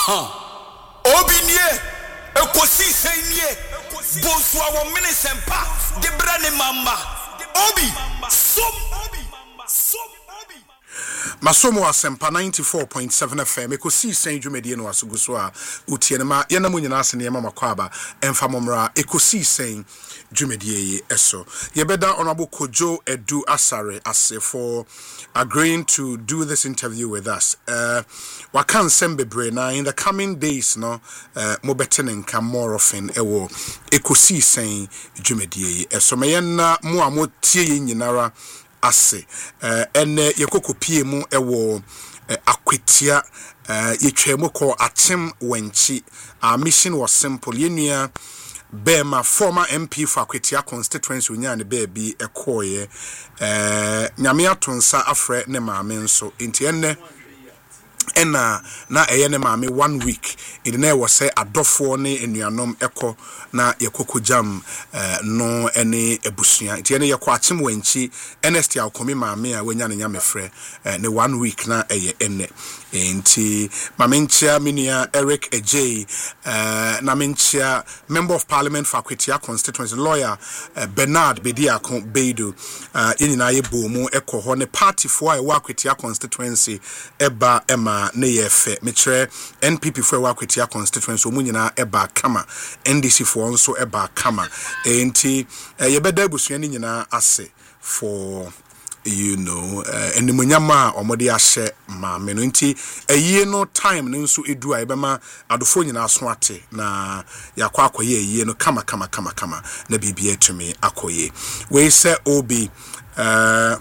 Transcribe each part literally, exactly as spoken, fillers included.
aha obinye ekosi senye bonso awon minisempa de brane mama obi som obi som obi Masomo Asempa ninety-four point seven F M ekosi sen dwumedie no asuguso a utienema yana mu nyina asene mama kwaba emfa momra ekosi sen dwumedie eso yebeda honorable Kojo Edu Asare ase for agreeing to do this interview with us. Uh wakan sembebre na in the coming days no uh mobetenen ka more often ewo ekosi sen dwumedie eso meyenna mu amotie nyinara ase eh ene yekokopie mu ewo akwetia yetwemu ko atem wenchi. Our mission was simple. Yenua Bema former M P for Akwetia constituency unya ne baby ekoye eh nyame atonsa afre ne maame nso enti enne ena na eye ne maame one week in na wo say adofo ne enuanom eko na yekoko jam uh, no ene ebusua enti ene yekọ atem wanchi Ernest Akomi maame a wanya ne nyame frɛ uh, ne one week na eye enne enti mamenchia minia Eric Ejay uh, na menchia member of parliament for Akwetia constituency lawyer uh, Bernard Bediako Beidu uh, yenina ye bomu eko ho ne party for a Akwetia constituency eba ema ne yefe metre N P P for Akwetia constituency omunyina eba kama N D C for nso eba kama enti uh, yebeda busua ni nyina ase for you know uh, enimonyama omode ahye maame no nti eyi no time no nso edu a ebema adofo nyina aso ate na yakwa akoye eyi no kama kama kama kama na bibia tumi akoye we say obi uh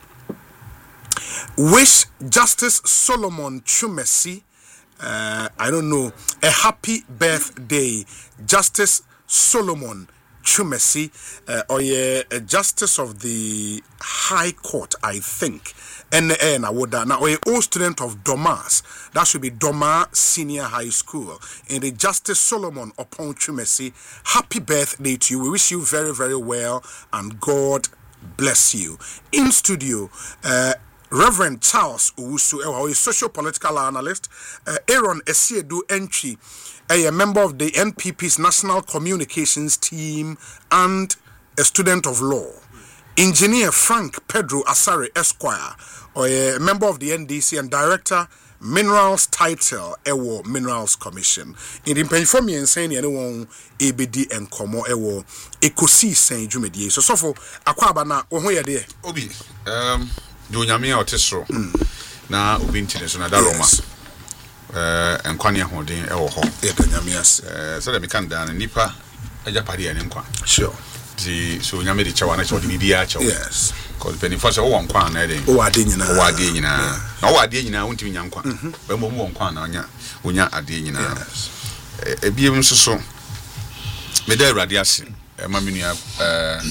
wish Justice Solomon Chumesi uh I don't know a happy birthday. Justice Solomon Chumesi, uh, or a uh, justice of the High Court, I think. N A na woda na or a old student of Domas. That should be Doma Senior High School. And the Justice Solomon upon Chumesi, happy birthday to you. We wish you very, very well, and God bless you. In studio, uh, Reverend Charles Owusu, a social political analyst, uh, Aaron Esiedu Entry, a member of the N P P's National Communications Team and a student of law. Engineer Frank Pedro Asare Esquire, or a member of the N D C and director, Minerals Title, Ewo Minerals Commission. In the Penfomi and saying anyone A B D and Como Ewo Ekosi Saint Jumedie. So, so for Aquabana, or where there? Obi, um, Dunyami or Tesro, na Ubinti, so Nadaroma. Uh, and Kwanya Hodin, or Home, Yamias, uh, so that we can down and Nipa, a Japadi and Inqua. Sure. The so Yamedi Chawana, so the Diacho, yes, called Penny Fossa, one quan, adding, oh, I didn't know, I didn't know, no, I didn't know, won't be young quan, but one quan on ya, when ya are didn't know. A beam so, Mede Radiasi, a Maminia, uh,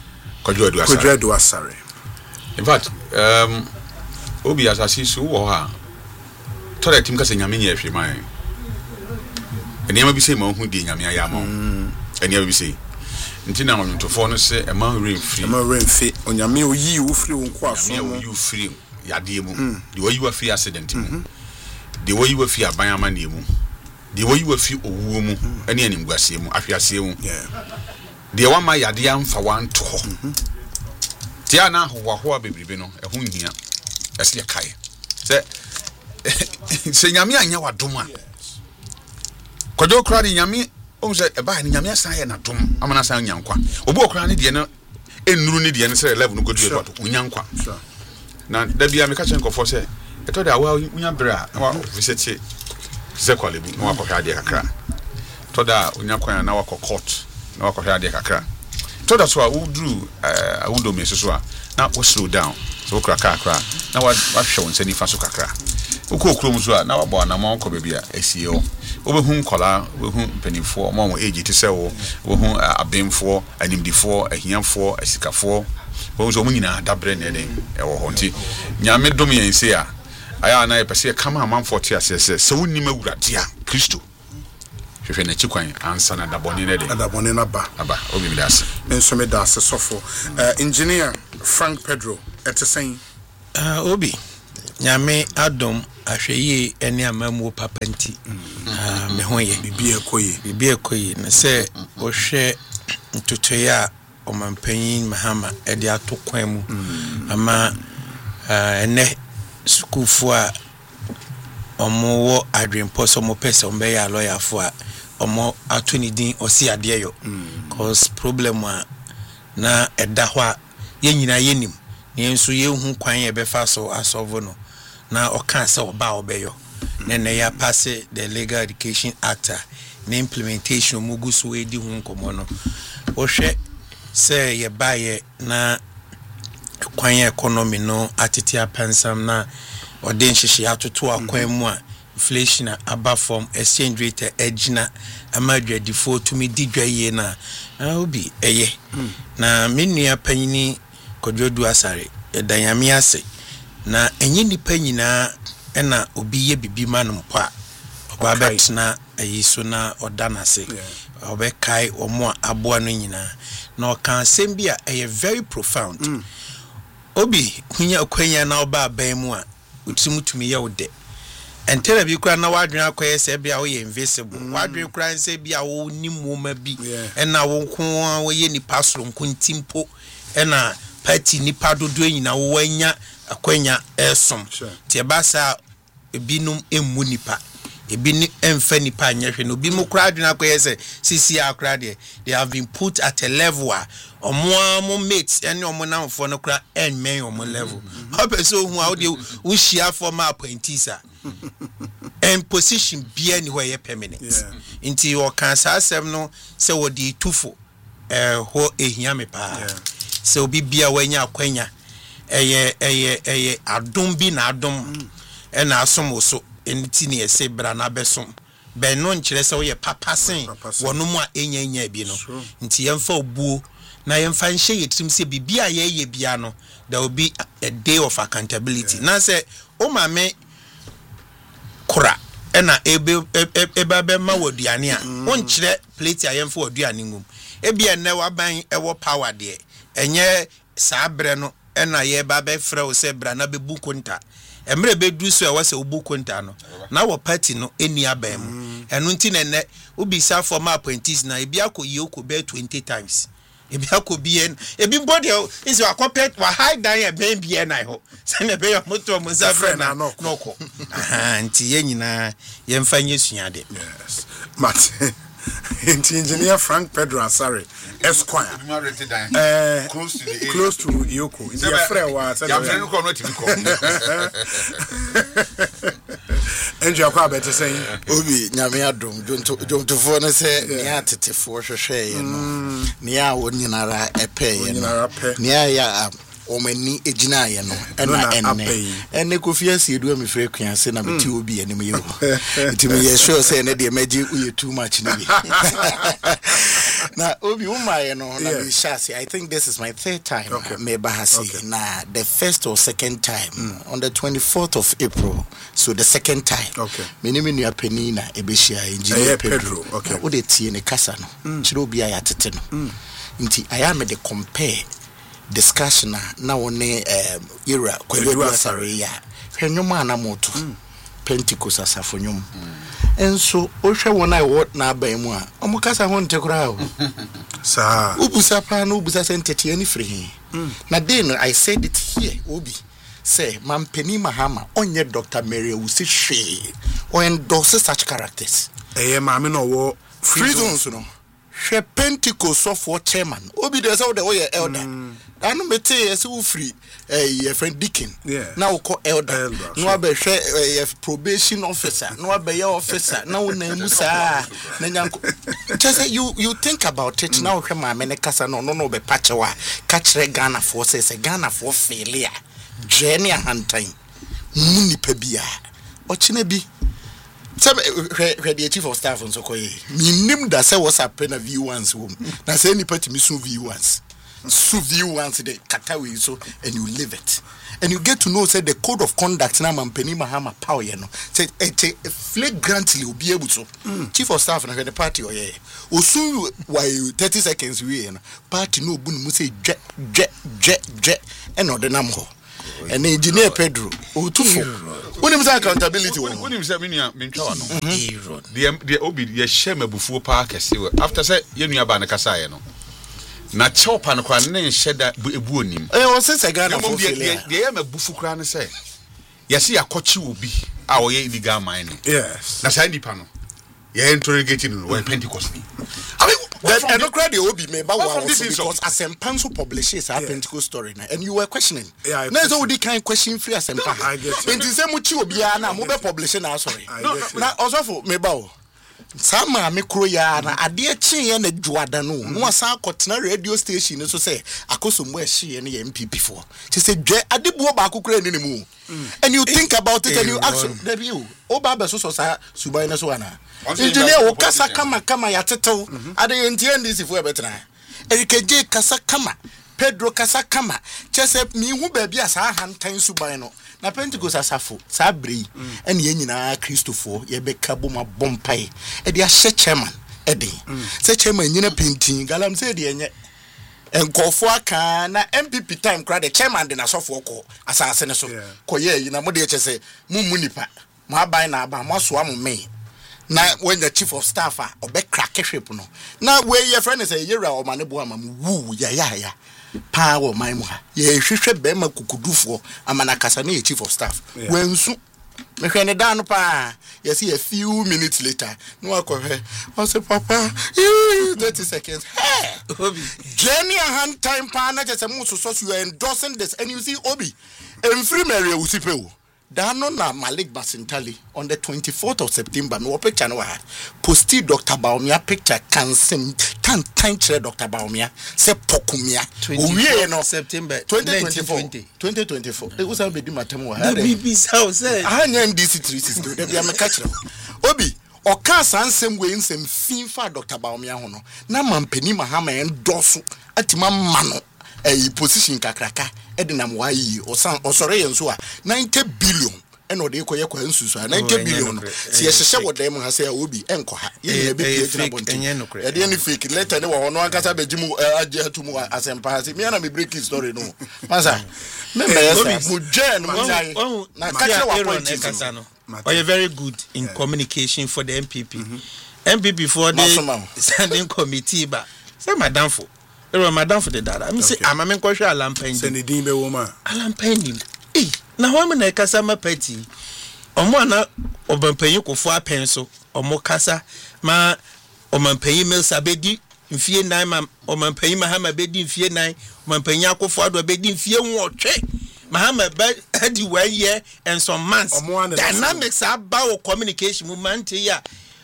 Cojo Asare. In fact, um, Obi as I see so, or her. Tore tim ka se nyame nya ahwe man eniam bi se ma hu di nyame aya ma eniam bi se ntina onwotofo no se e ma remfri e ma remfi onyame oyi wo firi wo kwa so mo oyi firi yade mu de oyi wa fi accident mu de oyi wa fi aban amane mu de oyi wa fi owuo mu ene anim guase mu ahwease mu de wa ma yade amfa wan to ho ti ana ho ho bebribe no e ho nhia ese kai se se nyame anya wadom a Kojo kra ni nyame o se e ba ni nyame asan ye na dom amana san nyankwa obi okra ni de no enuru ni de no se eleven go do to unyankwa na da bia me ka chen kofo se e to da wa unya bra wa visit se kwalebu na wa kohwa de kakra to da unyakwa na wa court na wa kohwa de kakra to da so a udru eh awudo me so so a na wo slow down so kra kakra na wa wa hwe won sani fa so kakra uko krom so a na wa bo na ma ko bebia asio obehu kola obehu penifo mo mo age ti se wo obehu abemfo animdifo ahiamfo asikafo wo so mo nyina dabre ne den e wo ho nti nyame dom yen se a aya na e pese kama amanfo ti asese se wonni mawurade a Kristo hwehwe na chikwan ansa na dabone ne den dabone na ba aba obi mi das enso me das sofo engineer Frank Pedro etesen uh obi nyame adom ahweye ene amamu papa nti ah me hoye bibi ekoye bibi ekoye na se o hwe ntotoya o mampanyin Mahama e de atokwan mu ama ene sukufo a omo wo adwempo so mo pese ombe ya lawyer fo a omo atoni din osi ade yo cause problem a na eda ho a ye nyina yenim ne nso ye hu kwan ye befa so asolve no na oka se oba obeyo na na ya pass the Legal Education Act na implementation mugusu we di hu nkomo no o hwe se ye baye na kwan economy no atete apensam na ode nhihye atoto akwan mu a inflation aba from exchange rate ejina amadwadifo tumi didwaye na obi eye na menua panyini kodwodu asare edanyame ase na enye nipa nyina ena obi ye bibi manum pa oba betna ayiso na odanase obe kai omo aboa no nyina na oka asem bia eye very profound mm. Obi hunya kwanya na oba aban mu a utimutumi ye wode entera bi kura na wadwen akoye se bia wo ye invisible mm. wadwen kura nse bia wo nimu ma bi ena wo ko wo ye nipa soro nkontimpo ena party nipa dodo nyina wo wanya akwanya esom tie basa ebinum emu nipa ebi ni emfa nipa anyehwe no bi mu kura adwen akoye se sisi akura de they have been put at a level a omo mo mates ene omo na mfo no kura en men omo level how person hu how dey wo share for my appointees a en position bia ni where permanent inti your cancer asem no se wo di tufo eh ho ehia me pa se obi bia wanya akwanya eye eye eye adom bi na adom e na asom so enti ne ese bra na besom ben no nkyere se wo ye papa sen wono mu a enya enya bi no nti yemfa obuo na yemfa nhye yetrim se bibia ye ye bia no there will be a day of accountability na se o ma me kura ena ebe ebe be ma woduane a wonkyere plate ayemfa woduane ngum ebia ne waban ewo power de enye sabre no ena ye ba be frɛ wo se bra na be bukunta emre be du so e wase obukunta no na wo party no eni aban mu eno nti ne ne ubisa for my appointees na ebia koyi okobe twenty times ebia ko bien ebi body is wa compete wa high down e ben bien na ho se ne be yo moto mo sa frɛ na noko aha nti ye nyina ye mfa nye suade yes mat engineer Frank Pedro Asare Esquire uh, close to the close to Yoko is your friend was ya friend ko no ti ko enjo akwa better say obi nyame adom jonto no say ne atetefo hwehwe ye no ne a wonyinara epe ye no ne a ya omani ejina ye no ena enne enne Kofi Asiedu amefre kwanse na meti obi anim ye ho itimi ye sure say ne de maji uye too much ne bi na obi uma ye no na be shasi. I think this is my third time okay. me bahasi okay. na the first or second time mm. on the twenty-fourth of April, so the second time okay me ni me penina ebehia engineer Pedro okay wo de tie ne kasa no chiro obi aya tete no nti aya me de compare discussion na woni um era Kodwodu Asare ya hwenwoma na moto Pentecost asafonyum enso ohwe wona wo na aban mu a omukasa ho ntekura o sa ubusa pa na ubusa sentete ani free na then I said it here obi say Mampeni Mahama onye Doctor Mary Ewusi hwe o endorse such characters eh maame no wo freedoms no hwe Pentecost of what chairman obi dey say the way elder anu mete yes wo free eh your friend Deacon now we call elder no abehwe eh probation officer no abeye officer now na mu saa na nyanko just you you think about it now hwe ma me ne kasa no no no be pachewa ka kire Ghana for say say Ghana for failure journey hantan muni pa bia o chine bi some the chief of staff on so koye minim da say what's happen na V ones home na say any party me so V ones so V ones the katawe so and you live it and you get to know say the code of conduct na Mampeni Mahama power you know say it flagrantly will be able to chief of staff na the party oye osu why thirty seconds we you know party no bunu mu say je je je je and no the nam ho and engineer Pedro Utufo wonim say accountability wo wonim say me nua me ntwa no the the obi ye share mabufuo pa kese after say ye nua ba ne kasa ye no na chopa no kwa ne nheda ebu onim eh o se se Ghana for the the ye mabufu kra ne say ye se yakochi obi a o ye illegal mining yes na say nipa no ye interrogating no when Pentecost I mean that and no credit obi me ba wa because Asempa so publishes a Pentecost story na and you were questioning yeah na so we kind question free Asempa I get it enti say mu chi obi na mo be publish na sorry na osofo me ba o sama me kro ya na ade chi ye na dwada no no asan akotena radio station so say akoso mu ehye ne M P P for she say dwe ade buo ba akokra ni mu and you think about it and you ask the view oba be so so sa subai na so ana engineer wo kasa kama kama ya tetew ade entie ndisi fu ebetena erikeje kasa kama Pedro kasa kama chese mi hu ba bia sa hantan suban no na Pentecost asafo sa brei ene ye nyina Christopher ye beka boma bompai e dia hye chairman e de se chairman nyina pentin galam se de enye enkofo aka na M P P time kra the chairman de na sofo ko asase ne so ko ye yi na mo de chese mummu nipa mo aban na aba mo so am me na when the chief of staff a obe crack ship no na we your friend say yera o mane bo ama wu ya ya ya pa wo man mu ha ye hwehwe be ma kukudufo amana kasa na chief of staff wensu me hwe ne dan no pa yes a few minutes later no akọhwe o say papa thirty seconds hey obi Jenny hand time pa na just mu so so you are endorsing this and you see obi emfiri mary usipe o Dano na Malik Basintali on the twenty-fourth of September. No picture no had posted Doctor Baumia picture can sim can time Doctor Baumia se pokumia. twenty-fourth of September twenty twenty-four. twenty twenty-four. It was a bit matemo. The B B C house. I am D C three sixty. They be a catcher. Obi. O ka san sem we nsem finfa Doctor Baumia hono. Na mampeni mahama endoso atima mano. A position kakraka edinam wayi o san osore yenso a ninety billion eno de koye kwa nsusu a ninety billion si yehye wo dem ha se obi enko ha ye be pie tina bonti e de any fake letter ne wo hono ankasa bejimu age atumu Asempa ha se me na me break story no masa me me obi mu jen mu jai na kache wa point kasa no oh you very good in communication for the M P P M P P for the standing committee ba say madam for Ero madam for the dada. I say am me kwhwe alampan. Se ne din be wo ma. Alampan nim. Eh, na ho me na kasa ma party. Omo na obampanyi kofo apen so. Omo kasa ma omampanyi Melsa bedi mfie nine ma omampanyi Mahama bedi mfie nine, omampanyi akofo ado bedi mfie nwotwe. Mahama ba adi one year and some months. Dynamics about communication movement ya.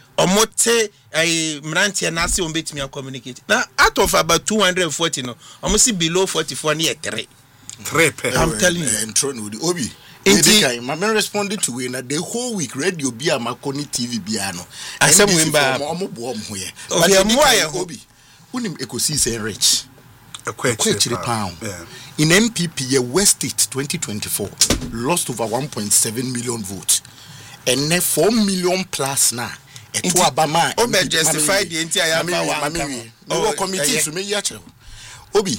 Omote ay mrantie na se ombetimi communicate na out of about two hundred forty no almost below forty-four near three three per I'm telling you intro no obi Inti my man responded to we na the whole week radio bia makoni T V bia no asem we ba omo bo omo ye but the obi unim ekosi say rich equature pound in M P P ye West State twenty twenty-four lost over one point seven million votes and now four million plus now. To Abama, o be justify the entire mami we committee so me ya kire obi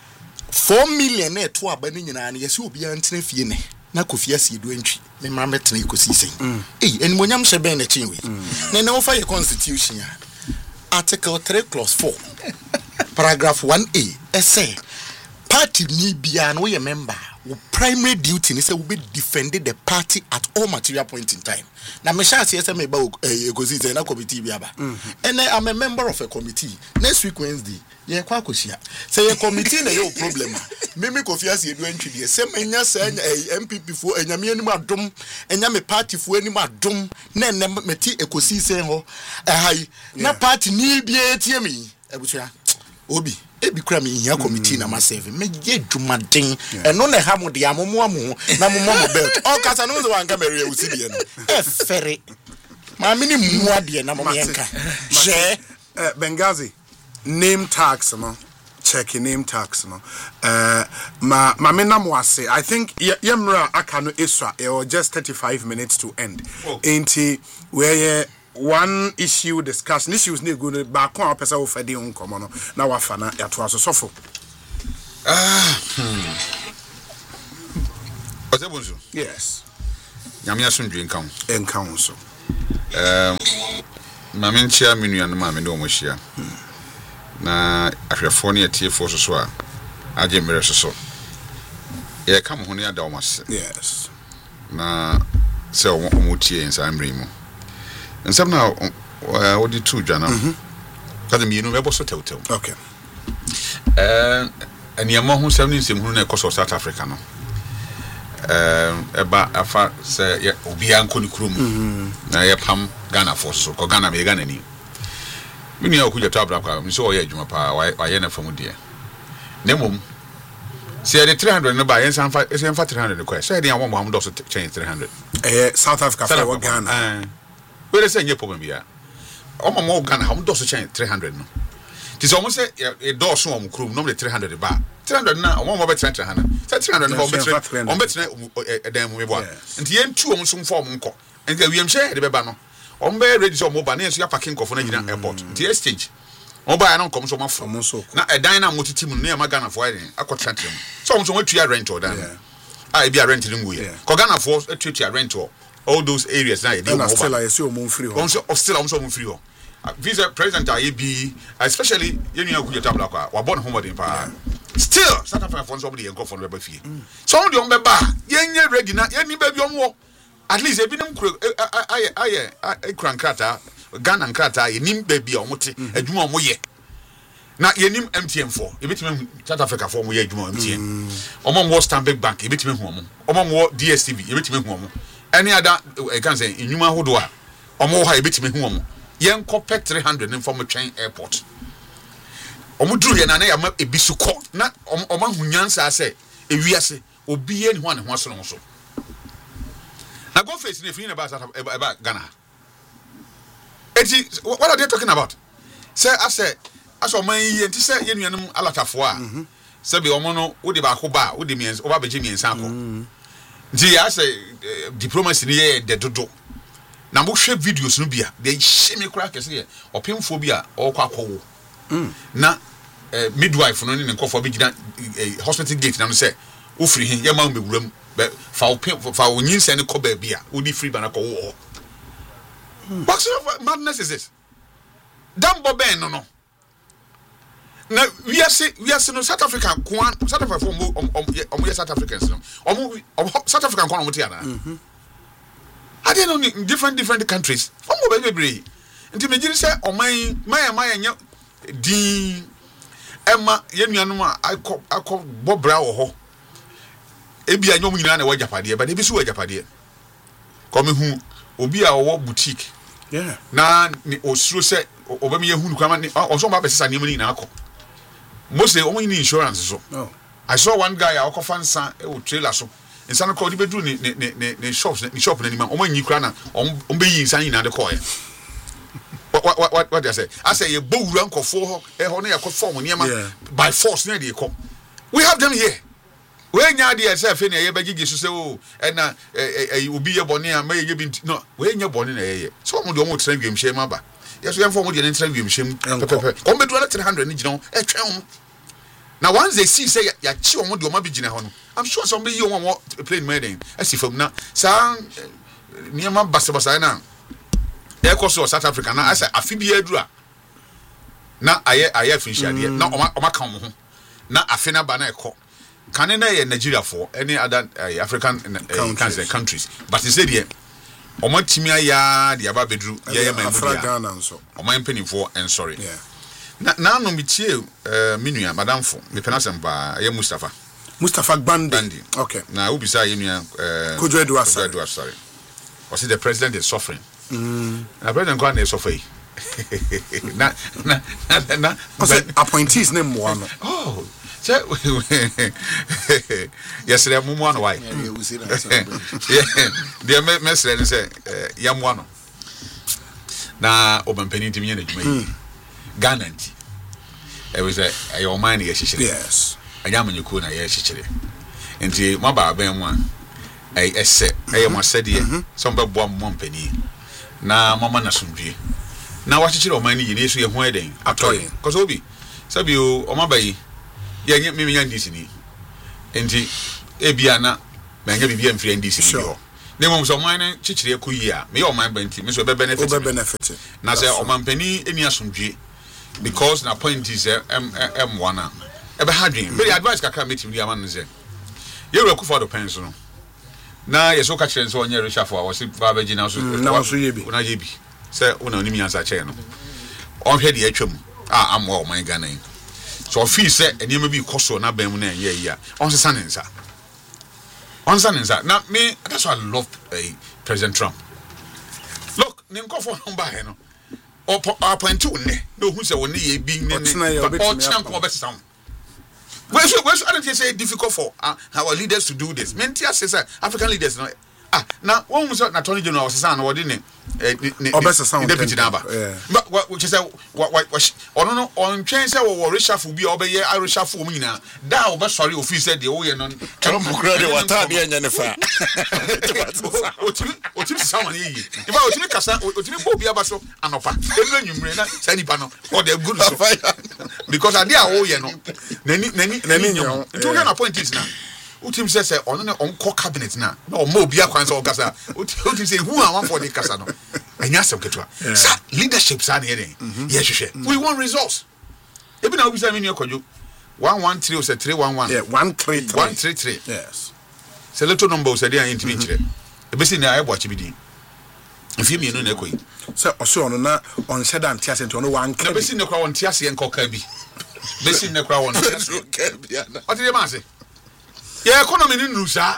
four million e to Abani nyina na yesi obi antene fie ne na Kofi Asiedu antwi me mra metena ikosi sen eh enimonyam hye ben na chinwe na na ofa ye constitution ya article three clause four paragraph one A say party ni bia no ye member wo primary duty is to be defended the party at all material point in time. Now, me shall say, me ba egozi say na committee biaba. And I am a member of a committee. Next week Wednesday, ye kwa kosia. Say a committee na yo problem. Me me Kofi Asiedu entry dey. Say me nya say M P P fo enyame anim adom, enyame party fo anim adom, na na meti ekosi say ho. Eh na party ni bia tie me. Ebutua. Obi ebi kura me hia committee na myself me ye dwumaden eno na ha mo de amomo amu na momo mo belt o kasa no so wanka mere ya usi de no e fere ma me ni mu ade na mo yenka she Benghazi name tax no check name tax no uh ma ma me na mo ase I think yemra aka no eswa e just thirty-five minutes to end enti where one issue discussion issues ne go ba kon apesa wo fade nkomo no na wafa na yato asosofo ah hmm. so yes nyame asomdwe nka ho enka ho so um mame nchia menua no mame ne o mohia na ahwefo ne atiefo so so a agye mmere so so ye ka mo ho ne ada o mase yes na se o mo tie nsa mmere mu nsam na o di tu dwa na kada mi no mebo so tewtew okay eh aniamo ho sam ne nsem hu na ekoso South Africa no eh eba afa se ye obi anko ni kurom na ye pam Ghana for so ko Ghana me Ghana ni mini ya okuja tabra kwa mi so ye adwuma pa wa ye na famu de nemom se ye three hundred no ba ye san fa ye san fa three hundred kwa se ye ya wo mo do so change three hundred eh South Africa for Ghana eh we say nye problem bia o mo mo Ghana ha mo do so change three hundred no ti so mo se e do so mo kurom no me three hundred ba three hundred na o mo mo be three hundred say three hundred no mo be on be three dem mo be bo nti ye ntu o mo so form nko nti wiem hye de be ba no on be ready so mo ba na so ya parking kofo na gina airport nti exchange mo ba ya na nkom so mo fo na edan na mo titi mu na ya ma Ghana fo ade akota trem so mo so tua rent o dan ah e bia rent ni nguye ko Ghana fo tua rent o all those areas na ye dey mo ba still I see o mo free ho on so still o mo free ho visa president I be especially you know ku tabla kwa wa born home den pa still South Africa for somebody en go for be fie so on dey on be ba yenye ready na ye ni ba bi o at least e bi nem kuro aye aye aye krankrata Ghana nkrata ye nim ba bi o mote adwuma o mo ye na ye nim M T N for e betime South Africa for mo ye adwuma M T N o mo mo Stanbic Bank e betime hu o mo o mo mo D S T V e betime hu o mo any other e kan say enwuma hodo a o mo ha e betime hu o mo yen copy three hundred in from train airport omo duru ye na na ya ma ebisu ko na omo hunyansa ase ewiase obi ye ni ho ne ho so no so na go face ne free na ba about Ghana eti what are they talking about say ase ase oman yi enti say ye nuanum alatafo a say be omo no wo de ba ko ba wo de miens oba beje miensa ko nti ya say diplomacy ni ye de dodo na mo hwe videos no bia de sheme kura kese ye opemfo bia okwa akwo na midwife no ne nkofo be gina hospital gate na no say wo free hin ye ma mbewuram fa opem fa onyinse ne ko ba bia wo di free bana ko wo what sort of madness is this dambo ben no no na we are say we are no South Africa ko South Africa for mo omo South Africans no omo South African ko no mo tia na I don't know in different different countries. From over baby. Nti me giri say oman maya maya nya din Emma ye nuanu a akọ akọ bobra wo ho. Ebi anyo mu nyina na wa japade ba de bi so wa japade. Come hu obi a wo boutique. Yeah. Na ni osuro say obami ye hu nu kwama ni onso ma besesa ni mu ni na akọ. Most o ni insurance so. Oh. I saw one guy a okofa nsa e wo trailer so. Insana ko di bedru ni ni ni ni shops ni shop na ni ma o manyi kra na o be yi insan nyina de ko ye what what what what they say I say ye bowura nkofo ho e ho na ye ko form niema by force na de ko we have them here we nya de say fe na ye begigi so say o e na obi ye bone a ma ye bi no we nya bone na ye so mo de o mo tran wiem hye ma ba yes we form de ni tran wiem hye pepepe ko be do na three hundred ni gina e twen now once they see say ya chi omo de omo bi gina ho no I'm sure somebody you want to play meeting as if na sa niema basabasa na e ko so South Africa na asa afibi adura na aye aye finishia de na oma oma kan mo ho na afina ba na e ko kan na ye Nigeria for any other uh, African uh, countries. countries but they say there oma timia ya de aba bedru ye ye man Africa Ghana nso oma impeni for and sorry yeah na na no mitie uh, minua madam fo me penasem ba ye Mustafa Mustafa Bandi. Bandi. Okay. Now, who beside you? Uh, Kojo Edward. Sorry. Was it the president is suffering? Mm. The president Kwan is suffering. Na na na na. Appointees name one. Oh. So yesterday mumu ano why? Yeah. The message say yam one. Na obampeni ntimi ye na djuma. Ghana nti. E we say ayo man ye hihire. Yes. Anyamanyuko na ye hihire. Nti maba ban mu a ai ese ayi mo sede so mbe boa mo mpani na mama na sundue na wa hihire o man ni yesu ye ho eden atoye cause obi sabi o o maba yi ye me me nya ndisi ni nti ebia na menga bibia mfiri N D C bio ne mom so man ne chichire ko yi a me o man benti me so be benefit be benefit na say o man pani eni asomdwe because na point is m m one a e be hadwen very advice kakra meeting di am no say ye reku for the pension no na ye so ka kire so onye reshafo a wo se ba ba gina so na so ye bi una ye bi say una oni mi ansa che no on hwe de atwam a am wo man Ghana so feel say enema bi koso na ban mu na ye ya on se sanensa on sanensa na me that's why I love uh, President Trump. Look ne nkofo no ba he no o appoint one no hu say one ye bi ne o chan ko be sound we so we so I don't say difficult for uh, our leaders to do this mentia say African leaders no ah na won hu say na Attorney General was say na wodi ne deputy number but what which say what what ono no on twen say wo reshuffle bi obeye reshuffle mu nyina da wo be sorry office de wo ye no Trump grade wata de enya ne fa otimi otimi someone yi if I otimi kasa otimi bo bi aba so anopa enu anwumre na say nipa no or the good so because ade a wo ye no nani nani nani nyom to get na point is na utim say say ono ne onko cabinet na na o ma obi akwan say o kasa utim say who am for the kasa no enya sem ketwa sa leadership sa na yeden ye hwehwe we want results ebi na obi say me ne kodwo one one three or say three one one yeah one three three one three three yes say little number say dey intimi kire ebi say na ai bo achi bi din if me no na ekoyi say oso ono na on said am tia sent ono one na be say ne kwa won tia se enkoka bi be say ne kwa won tia se bi ana o ti dey man say yeah economy ni nusa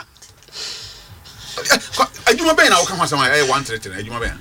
adwuma ben na wo ka ho asama eh one three three adwuma ben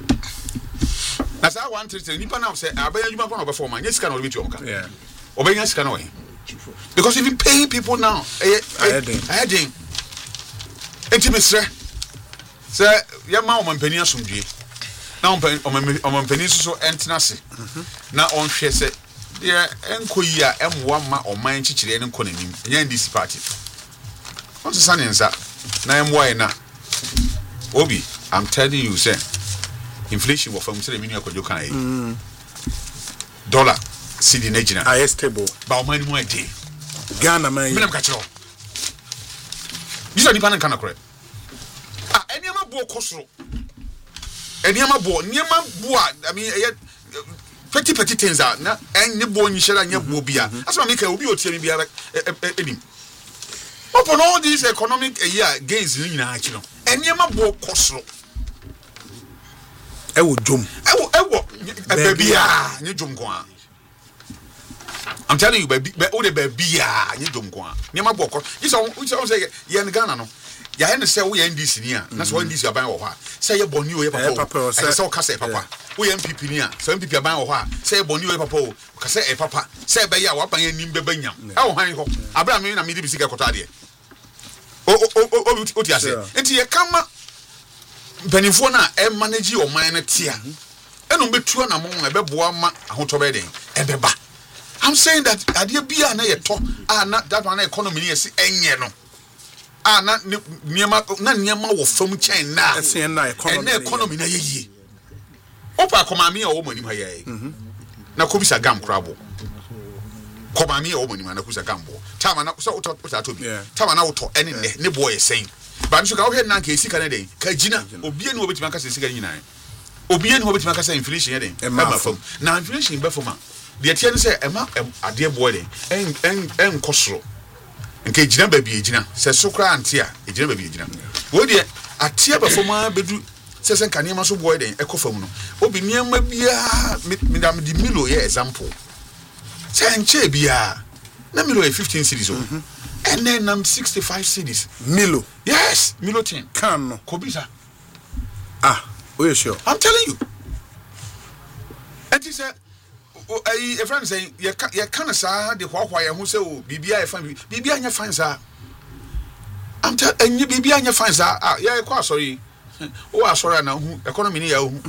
na sa one three three nipa na say aban adwuma kwa no be form man yesika na wo beti omka yeah oben yesika na wo because if you pay people now eh eh eh enti mesre say ya ma o mampani asomdwe na o mampani so entenase na on hwe say de enkoyi a emwa ma o man chichire ne nkonanim nya N D C party on se sanensa na emwa na obi I'm telling you say inflation wo fam say the minimum kodjo kan yi dollar cedi na gina I stable ba o man mu ade Ghana man me nam ka kiro bisa ni pan kan akore ah eniama bo kosoro eniama bo niama bo I mean petty petty things are na enye bo nyishera nya bo bia asema me ka obi otie me bia edim upon all these economic year gains ni nyina achi no eniama bo kosoro e wo dwom e wo e wo bebia nye dwom kwa I'm telling you baby o de bebia nye dwom kwa niama bo kosoro you say you say ye in Ghana no ya hen say we N D C ni a na so N D C aban wo ha say ye boni o ye papa say say o ka say papa we M P P ni a say M P P aban wo ha say boni o ye papa o ka say e papa say be ya wa ban anim be banyam e wo han ho abra me na me di bi sika kota de o o o ti ase enti ye kama benifo na e manage o man na tia eno betu na mo e be boa ma ahoto be den e be ba I'm saying that ade bia na ye to ah na that one economy ni ese enye no ah na niema na niema wo fam chen na ese na economy na economy na ye yi opa komami a wo manim ha ye na kobisa gam krabo komami a wo manim na kusa gambo tama na so uto uto tobi tama na uto ene ne ne boy sen ba nso ka wo he na ka esika na den ka gina obie ne obetima ka esika nyina obie ne obetima ka inflation ye den e ma fam na inflation be fam a de tie ne se e ma ade boy den en en en kosoro nke gina ba bi gina se sokra ante a gina ba bi gina wo de atia ba fam a bedu se se kan niam so boy den e kofam no obi niam bia me dam di milo ye example se enche bia na milo e fifteen cities o and then I'm sixty-five cities milo yes milo ten kan no kobisa ah we sure I'm telling you and he said ai a friend saying you you can say the hwa ya hu say o bibia e fan bibia anya fan sa I'm tell enye bibia anya fan sa ah ya kwa sorry o asori na hu economy ni ya hu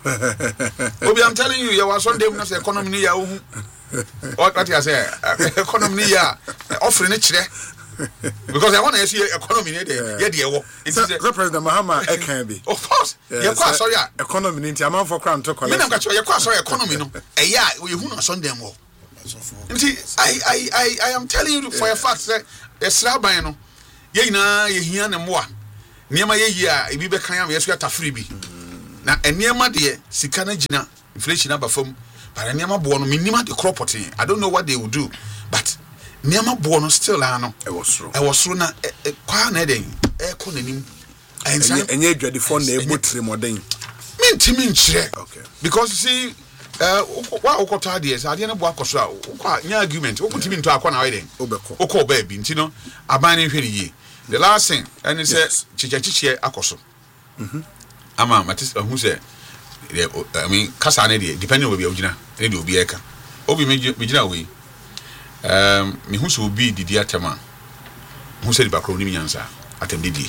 obi I'm telling you you was Sunday na say economy ni ya hu what you say economy ni ya offer ni kire because I want to see economy ni dey ya dey wo it is the president Mahama e can be of course ya kwa sorry economy ni nti amam for crown to collect me na ka ya kwa sorry economy no e ya we hu na Sunday mo nti I I I I am telling you for a fact say esra ban no ye nyina ye hia ne moa niema ye yi a ebi be kan am yeso atafre bi na eniema de sika na gina inflation aba fam but eniema bo no minima de crop pot I don't know what they will do but niema bo no still ano e was so e was so na kwa na den e ko nanim enye enye adwade fon na e botire moden mentimi nchire okay because you see uh wa okota de ese ade na bo akoso a kwa nya argument okutimi nto akwa na weden obeko okọ ba bi nti no aban ne hwere yi the last thing and it says chichachichie akoso mhm ama matis who say I mean kasa na de depending on where you gina e de obi eka obi me gina we um me hu so obi didi atema hu se di bakro ni nyansa atem didi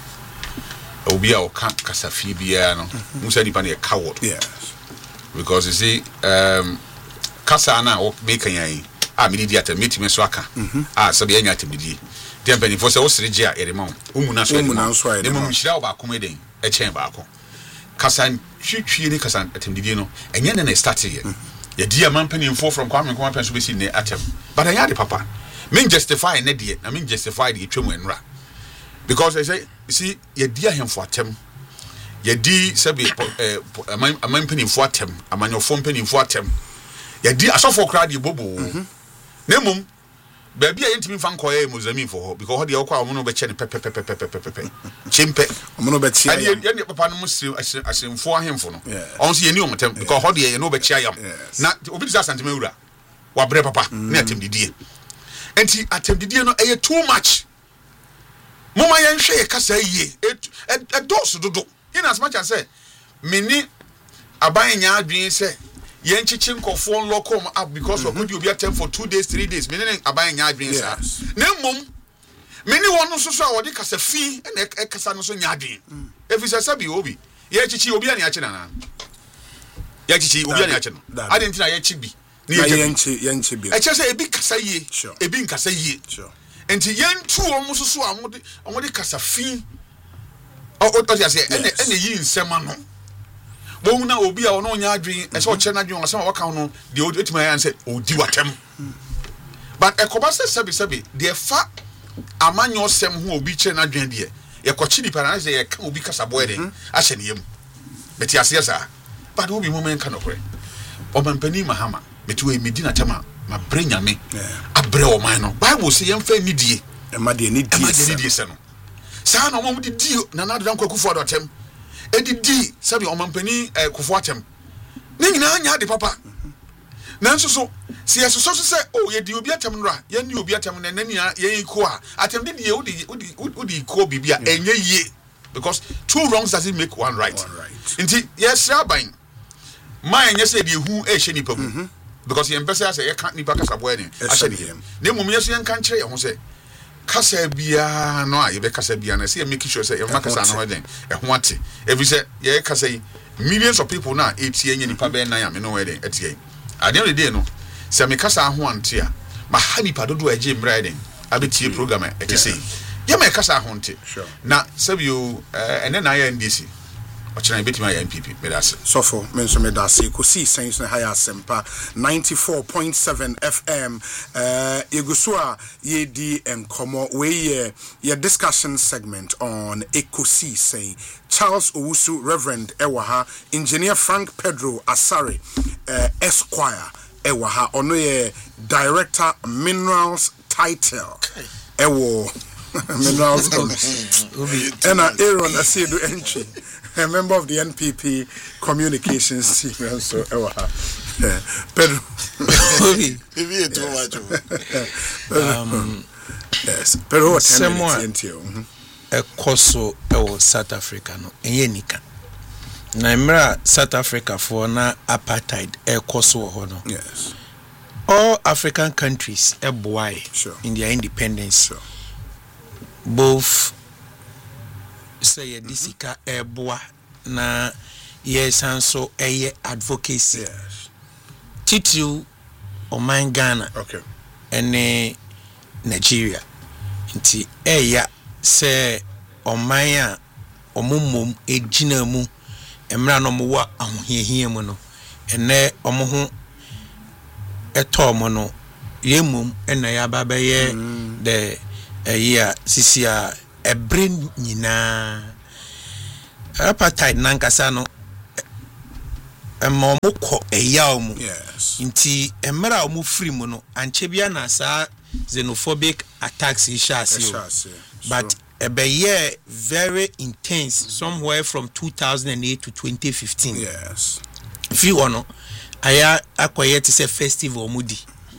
obi a oka kasa fi bia no hu se di pa na e coward yes because you see um kasa na o make yan a me didi atem metime so aka ah so be anya atem didi dem beni for say o sere gia erema umu na so umu na so e dem nhira ba akoma den e chen ba akoma kasa twitwie ni kasa atem didi no enye na na start ye ye dia man penimfo from kwame kwame penso be si ne atem but anya de papa me justify na de na me justify de twemu enra because I say you see ye dia hemfo atem ye di sabi eh man penimfo atem amanyofo penimfo atem ye di asofo kra de bobo na mum ba bia yentimi fan koye Mozambique for her because ho de okwa omo no be che ne pepe pepe pepe pepe chimpe omo no be che ya ye ne papa no musiri asemfo ahemfo no on se ye ni omotem because ho de ye no be che ayam na obi disa santime wura wa bre papa na atem didie enti atem didie no eye too much moma ye nhwe ye kasa yie e dos dodo in as much as say meni aban nya adwen se yen chichi nkofo lokom up because of good you be at for two days three days meaning aban nya adwen sa na mum meni wonu so so a wodi kasa fi na e kasa no so nya adwen efi se sabi obi ye chichi obi ani ache na na ye chichi obi ani ache no ade ntina ye chibi ni ye nchi ye nchi bi e che se ebi kasa yie ebi nkasa yie enti yen tu omo so so a wodi wodi kasa fi o o ya se ene ene yi nsema no bon na obi a ono nya adwen e so che na adwen asema waka no de otima yan say odi watem but e koba se sabi sabi de fa amanyo sem ho obi che na adwen de ye kochi di para na say ye ka obi kasa boy de a hye ne yam beti ase sa but obi mo men ka no kore o mampani mahama beti we medina tema ma brenya me abre o man no bible say yem fa nidie e ma de nidie e ma de nidie se no sa na mo di di na na dan kwaku fo do tem edidi sabi omampani eh, kufo atem ne nyina anya de papa nanso so si yeso so se oh ye di obi atem nra ye ni obi atem na nania ye ko a atem de ye odi odi odi ko bibia enye ye because two wrongs doesn't make one right, one right. Nti yes aban my enye se de hu e hye nipa mu because ye mpese ase ye kan nipa kasa boy ni a hye ni ne mum yeso ye kan kire ye ho se kasa bia no a ye be kasa bia na say make sure say ye makasa no den e ho ate every say ye kasa yi millions of people na etie nya nipa be nan ya me no we den etie at the end of the day no say me kasa ho ante a ma ha nipa dodo age mra den abetie program e te say ye me kasa ho ante na sabio ene na ya N D C ochina betima ya M P P medase sofo menso medase ko si sense na high asempa ninety-four point seven F M uh yeguso a ye di enkomo we ye ye discussion segment on Ekosi saying Charles Owusu Reverend Ewaha Engineer Frank Pedro Asare uh, Esquire Ewaha ono ye Director Minerals Title Ewo Minerals and Aaron Asiedu Entry a member of the N P P communications team so ewa Pedro maybe too much um yes Pedro what time e koso e South Africa no enye nika na mra South Africa for na apartheid e koso ho no yes all African countries e boy sure. in their independence sure. both say disika eboa na yes and so eye advocacy yes titu oman Ghana okay ene Nigeria nti eya se oman a omumom ejina mu emra no mo wa ahohiahia mu no ene omo ho eto mo no yemum ena ya ba be ye the ɛyɛ sisi a ɛbre nyinaa apartheid nankasa no ɛma ɔmo kɔ ɛya ɔmo nti ɛmra ɔmo free mu no anche bia na saa xenophobic attacks isha but ɛbɛyɛ very intense somewhere from two thousand eight to twenty fifteen yes fi ono aya akoye te say festival mudi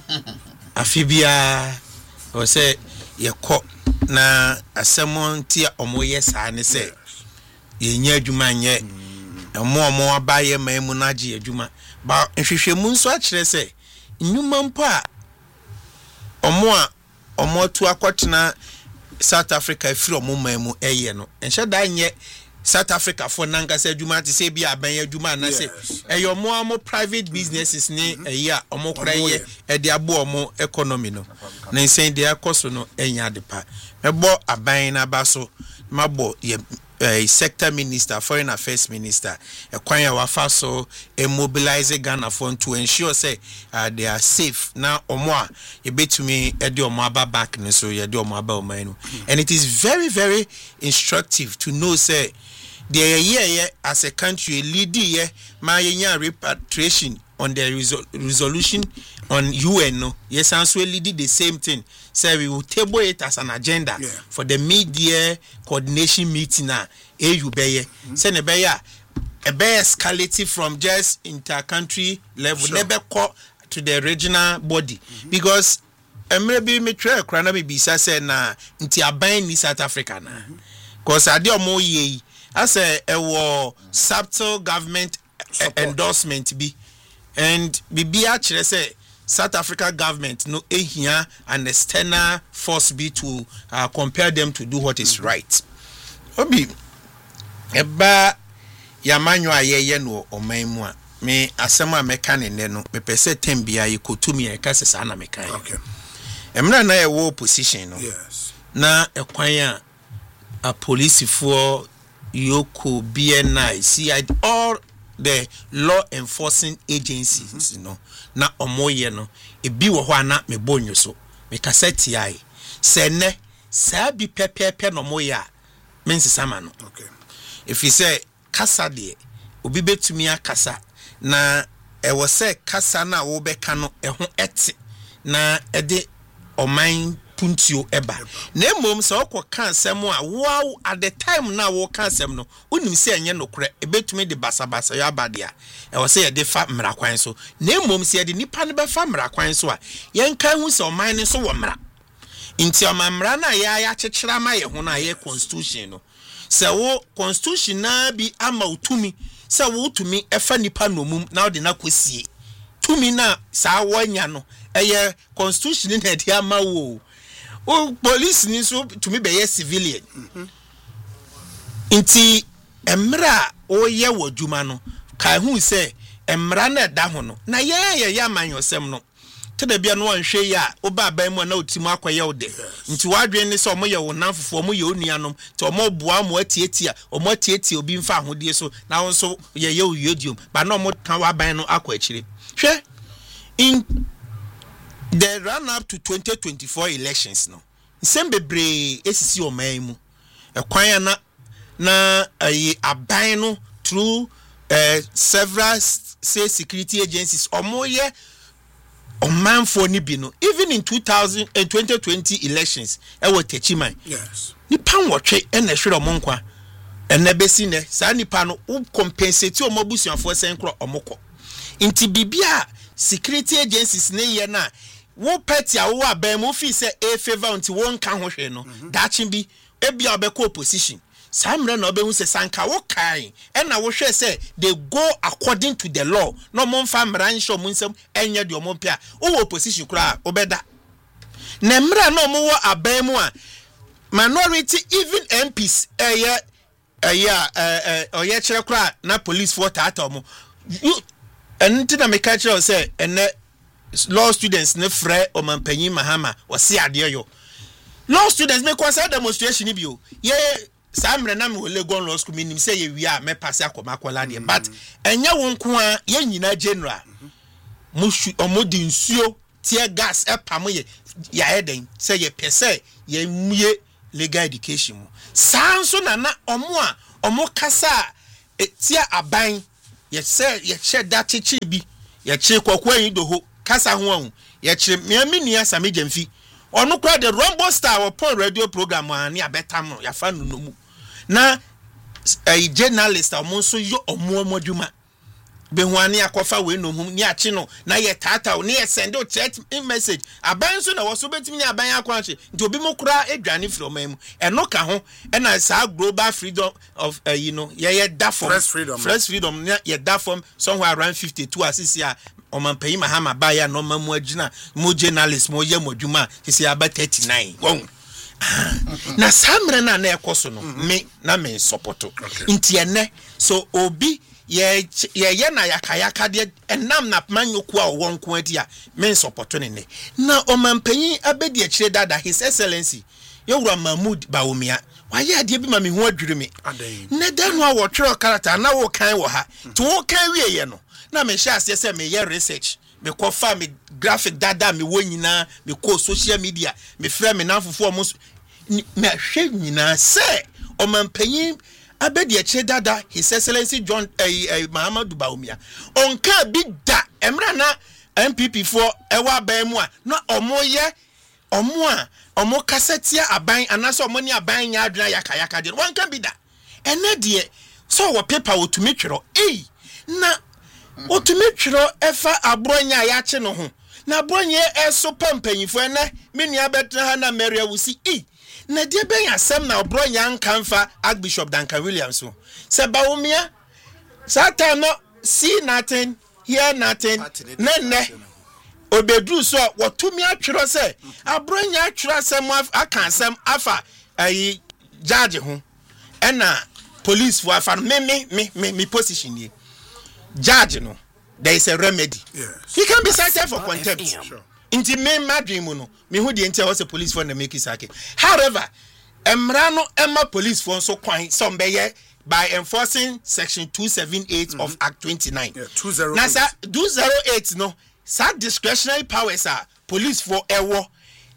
afibia o say yekɔ na asemon ti omoye saa ne say yenya adwuma nye omo omo abaye maimu na agi adwuma ba nhwehwemu nso a kyerɛ say nnwuma mpo a omo a omo to akɔtena South Africa firi omo maimu eye no enhye da nye South Africa for nankasa adwuma te say bia aban adwuma na say eyo mo amo private businesses ni eya omo kraye e de abo omo economy no na nsen de akoso no enya de pa mebo aban na ba so mabo ye uh, sector minister, foreign affairs minister, a kwanya wafa so a mobilize Ghana fund to ensure say uh, they are safe. Now omwa you bet to me edi omaba back so you do omaba omanu. And it is very very instructive to know say the year as a country lead year my repatriation on the resol- resolution on U N no yes also lead the same thing. So we will table it as an agenda yeah. for the mid-year coordination meeting now. A U B say ne be ya e be escalated from just inter-country level sure. never call to the regional body mm-hmm. because maybe me try krana me bisa say na nti aban ni South Africa na because ade omo ye as a e subtle government Support. endorsement be and bibia kire say South Africa government no ehia an external force be to uh, compare them to do what is right. Obi eba yamanyo ayeye no omanmu a me asema meka ne ne no me pese tembia ye kotumi e kase sa na meka. Okay. Emra na ye wo position no. Yes. Na ekwan a a police for Yoko B N I C I D all the law enforcing agencies mm-hmm. you know na omoye no ebi wo ho ana me bonyo so me kaseti ai se ne sa bi pepepe no moye a mensi sama no okay if you say kasa de obi betumi akasa na e wo say kasa na wo beka no e ho ete na e de oman puntio eba na emom se okoka asem a wow at the time na wo ka asem no unim se enye nokure ebetumi de basabasa yo abade a e wo se ye de fa mrakwan so na emom se ye de nipa ne be fa mrakwan so a yen kan hu se oman ne so wo mra inti omamra na ya ya chechira ma ye ho na ye constitution no se wo constitution na bi ama utumi se wo utumi e fa nipa no mum na de na kwasie tumi na sa wanya no eye constitution na de ama wo o police ni so to me be civilian mm-hmm. Inti emra o ye wadwuma no kai hu se emra na da ho no na ye ye ye amanyosem no te da bia no anhwe ya o ba ban mu na otimu akoye o de nti wadwen ni se omo ye wo nanfofo omo ye onuanom te omo boa mo atietia omo atietia obi mfa ahodie so na won so ye ye oyodium ba na omo kan wa ban no akọ akire hwe in the run up to twenty twenty-four elections no sembebre esisi oman mu ekwan na na ayi aban no through uh, several say security agencies omoye oman for ni bi no even in two thousand and twenty twenty elections e wo techiman yes ni pan wotwe e na hwere omonkwa e na besi ne sa nipa no wo compensate omobusuafo senkro omokọ inti bibia security agencies ne ye na wo party a wo aban mo fi se a favor unti won ka ho hwe no dachin bi e bia obekọ opposition samre na obehu se sanka wo kai e na wo hwe se they go according to the law no mo mfa mra nhyo mo nsem enye de omo pia wo opposition kura obeda na mra na omo wo aban mu a minority even M Ps eye eye eh oye kire kura na police for tata omo enti na meka kire se ene law students ne frɛ Omampanyin Mahama wasi ade yo law students me kwasa demonstration bi o ye samre na me Legon Law School minim say ye wi a me pass akoma akola de but enye won ko a ye nyina general mushu omodi nsuo tear gas epam ye ya eden say ye pese ye mue legal education mu sanso na na omo a omo kasa etia aban ye say ye che datechi bi ye che kokwa yin do ho kasa ho an ye che me amini asame jamfi onu kwa the Rumble Star upon radio program ani abetam ya fa no mu na a journalist omo so yo omo moduma be huani akofa we no hum ni achi no na ye tata ni ye send o text message aban so na wo so betimi aban akwanche nti obi mo kura edwane from am eno ka ho e na sa global freedom of uh, you know ye ye da from fresh freedom fresh freedom ye da from somewhere around fifty-two asisi a omanpai mahama baya no mamu agina mo journalist mo ye modwuma sisi aba thirty-nine won na samre na na ekoso no me na me supporto nti ene so obi ye ye na yakayaka de enam na manyoku a wonko adi a me supporto ne ne na omanpanyin abedi a kire dada his excellency yewura Mahmood Bawumia waye ade bi ma me ho adwure me ne da no a wo twere character na wo kan wo ha to wo kan wie ye no na me sha ase se me ye research me ko fa me graphic dada me wo nyina me ko social media me frɛ me nanfofo mo me hwe nyina se omanpanyin abedi eche dada his excellency John eh, eh, Muhammadu Bawumia onka bi da emra na M P P for ewa ban mu a na omo ye omo a omo kasetia aban anaso omo ni aban nya aduna yaka yaka de wanka bi da ene de so wo paper otumi twero eh na otumi twero efa abronya ya che no ho na abronye eso pampanyifo ene menua betra ha na Maria wusi eh na de ben asem na obronya nkamfa Archbishop Duncan Williams so se Bawumia satan no see nothing hear nothing nene obedru so wotumi atwero se abronya atwero asem aka asem afa ayi judge ho ena police for afa me me me me, me position here judge no there is a remedy. Yes. He can be cited for contempt. Sure. Inti me madrim no me hu de ntia was a police for na make sake. However, emra no emma police for so kwan some be by enforcing section two seventy-eight mm-hmm. of Act twenty-nine. Yeah, two oh eight. Na sa two oh eight no sa discretionary powers are police for ewo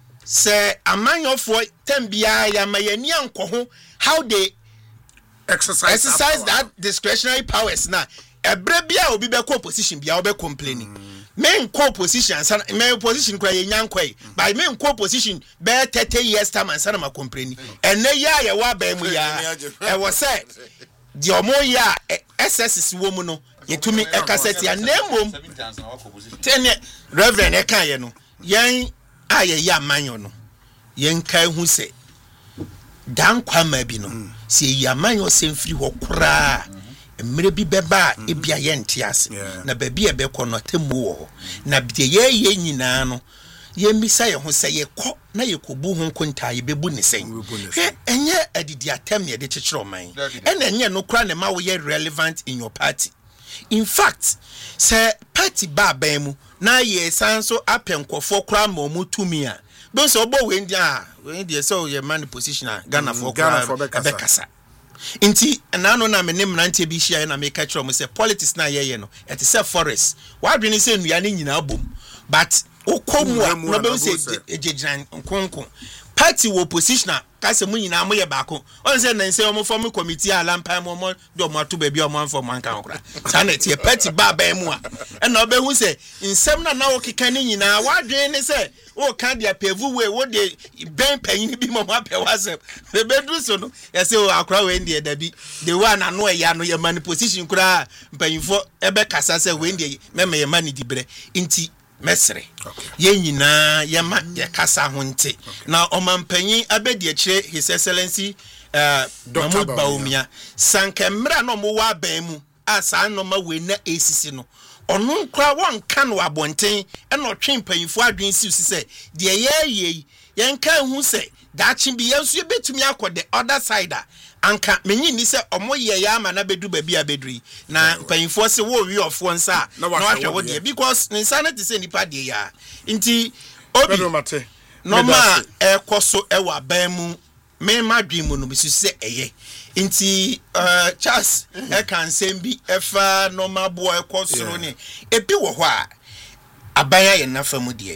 say amanyo for tembia ya mayani anko ho how they exercise, exercise that, that discretionary powers na ebre bia obi be ko position bia obi complaining mm. me ko position san me position kwa ye nyankwa by me ko position be thirty years time and san ma complaining ene ya ye wa ba mu ya e wo say di omo ya S S S wo mu no yetumi ekaseti ya nemom ten reverend e kan ye no yen aye ya manyo no yen kai hu se dan kwama bi no se ya manyo se mfiri ho kura emre bi beba ebia ye ntiase na ba bi ebe kɔ no temu wo na bi ye ye nyina no ye misa ye ho se ye kɔ na ye kobu ho nkonta ye bebu ne sen hwe enye adidi atem ne de kyekere oman ena enye no kura ne ma wo ye relevant in your party. In fact se party ba ban mu na ye sanso apenkofo kura ma mu tumi a be so obo we ndia we ndia so ye man position a Ghana for kura be kasa inti na no na menim nante bi hia na me ka kire mo say politics na ye ye no et say forest wa dwene say nua ne nyina bom but okomu a no be say ejejiran nkonko party wo position ka se mu nyina mo ye baako on say na say o mo form committee ala mpa mo mo do mo ato ba bi o mo anfo mo anka nkra sa na tie party ba ba mu a e na obe hu say nsem na na wo keka ne nyina wa dwene say o kan dia pevu we wo de ben panyin bi mo ma pe wasem be bedu so no ya say o akra we ndie da bi the one na no e ya no ye man position kura panyinfo ebe kasa say we ndie meme ye man di bre nti mesre ye nyina ye ma ye kasa ho nte na omampanyin abedi akire his excellency uh, Mahmood Bawumia sankemra no mo wa ban mu asa no ma we na esisi no onu nkra won kan wa bonten e no twen panyinfo adwen si se de ye ye ye nkan hu se dachi bi yensu ye betumi akọ the other side anka menyi ni se omo ye ya ama na bedu ba bi abedri na panyinfo se wo wi ofo nsa na wahwe wo de because nsa te se nipa de ya nti obi no ma ekoso ewa ban mu me madwen mu no bi se eye nti uh, Charles e kan sembi efa no ma bo ekosoro ni ebi wo ho a abaya ye nafa mu de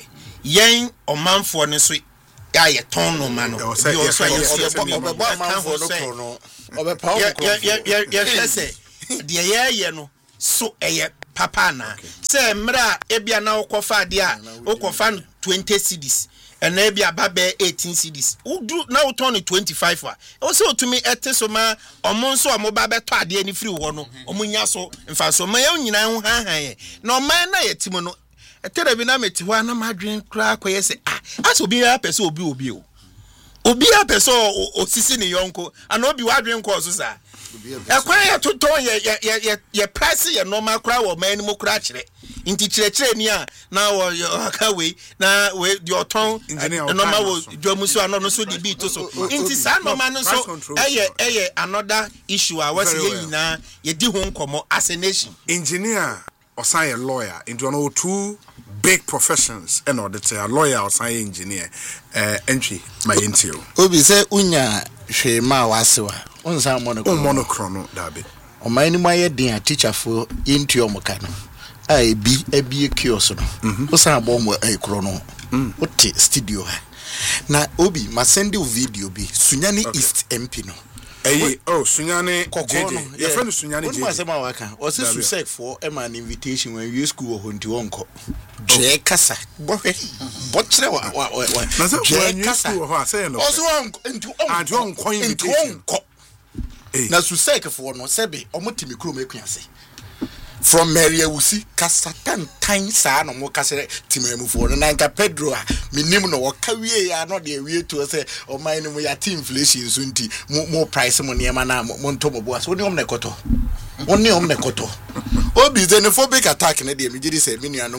yen omanfo ne so ya ye ton no ma no o se ye so obebo amanfo no kro no obepa ya ya ya ya se de ye ye no so eye papa na se mra ebia na okofa de a okofa twenty cedis and ebia babe eighteen cedis udu na uton twenty-five wa o se otumi ete so ma omo nso omo babe to ade ani free wo no omo nya so mfa so ma ya nyina ho han han na oman na yetimo no etere bi na meti ho na madwen kra koye se ah aso bi ya pese obi obi o obi ya pese osisi ne yonko ana obi wadwen ko so sa ekwan ya toton ye ye ye price ye normal kra wo man mu kra kire inti kire kire ni a na wo aka we na we di oton normal wo dwamusu ano no so di bi to so inti sa normal no so eye eye another issue a wase ye nyina ye di ho nkomo as a nation. Engineer or say a lawyer into one or two big professions and order to a lawyer or say engineer uh, entry my intio obi say unya hwe ma wasewa onsa monokrono monokrono dabe o mani maye den a teacher for intio moka no a ebi ebi kiosk no o sa abo mo ekrono o te studio ha na obi ma send you video bi Sunyani East M P no Hey, oh, Sunyani J J. Your friend Sunyani J J. What was my work? Was it Susek for an invitation when you school or to uncle? J. Casa. What? What's the what? J. Casa. Also, into uncle. Into uncle. Now, Susek for no Sebi, or Motimi Crew make say. From Maria Usi, Casatan, Time San, or Mocasset, Timemu for the Nanka Pedro, minimum or career, not the way to say, or mine, we are team flesh in Sunti, more price money, Mana, Montomo was only on the coto. Only on the coto. Obi, xenophobic attack in the immediate said, Minianum,